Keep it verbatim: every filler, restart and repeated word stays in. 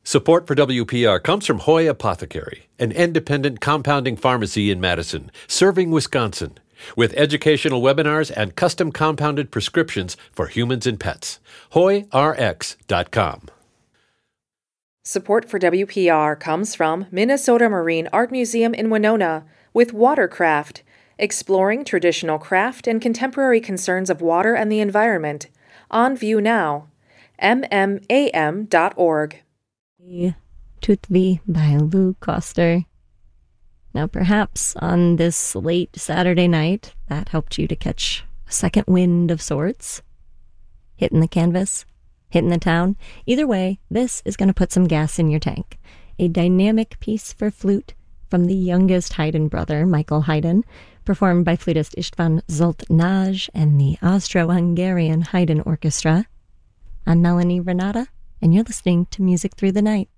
Support for W P R comes from Hoy Apothecary, an independent compounding pharmacy in Madison, serving Wisconsin, with educational webinars and custom compounded prescriptions for humans and pets. hoy r x dot com. Support for W P R comes from Minnesota Marine Art Museum in Winona, with Watercraft, exploring traditional craft and contemporary concerns of water and the environment. On view now. m m a m dot org. Tutvi by Lou Koster. Now, perhaps on this late Saturday night, that helped you to catch a second wind of sorts. Hitting the canvas, hitting the town. Either way, this is going to put some gas in your tank. A dynamic piece for flute from the youngest Haydn brother, Michael Haydn, performed by flutist István Zsoltnai and the Austro-Hungarian Haydn Orchestra. I'm Melanie Renata, and you're listening to Music Through the Night.